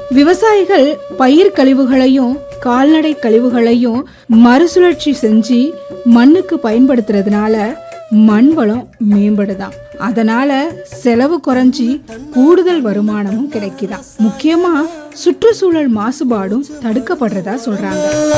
விவசாயிகள் பயிர் கழிவுகளையும் கால்நடை கழிவுகளையும் மறுசுழற்சி செஞ்சு மண்ணுக்கு பயன்படுத்துறதுனால மண் வளம் மேம்படுதாம். அதனால செலவு குறைஞ்சி கூடுதல் வருமானமும் கிடைக்குதாம். முக்கியமா சுற்றுச்சூழல் மாசுபாடும் தடுக்கப்படுறதா சொல்றாங்க.